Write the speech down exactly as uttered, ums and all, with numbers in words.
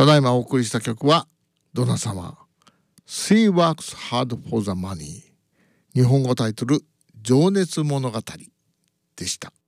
ただいまお送りした曲はドナ様 She Works Hard for the Money、 日本語タイトル情熱物語でした。